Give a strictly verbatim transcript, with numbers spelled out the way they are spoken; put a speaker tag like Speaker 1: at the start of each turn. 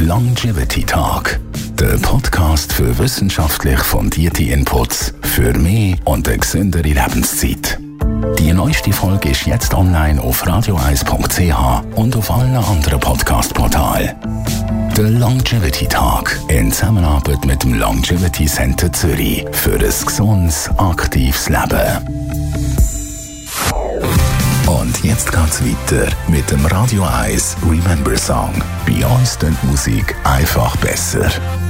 Speaker 1: Longevity Talk, der Podcast für wissenschaftlich fundierte Inputs für mehr und eine gesündere Lebenszeit. Die neueste Folge ist jetzt online auf radio eis punkt c h und auf allen anderen Podcast-Portalen. Der Longevity Talk in Zusammenarbeit mit dem Longevity Center Zürich für ein gesundes, aktives Leben. Und jetzt geht's weiter mit dem Radio eins Remember Song. Bei uns klingt Musik einfach besser.